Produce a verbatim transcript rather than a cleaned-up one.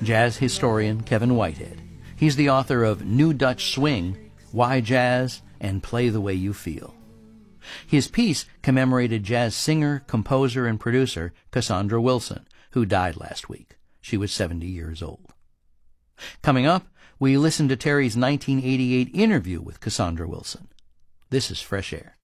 jazz historian Kevin Whitehead. He's the author of New Dutch Swing, Why Jazz, and Play the Way You Feel. His piece commemorated jazz singer, composer, and producer Cassandra Wilson, who died last week. She was seventy years old. Coming up, we listen to Terry's nineteen eighty-eight interview with Cassandra Wilson. This is Fresh Air.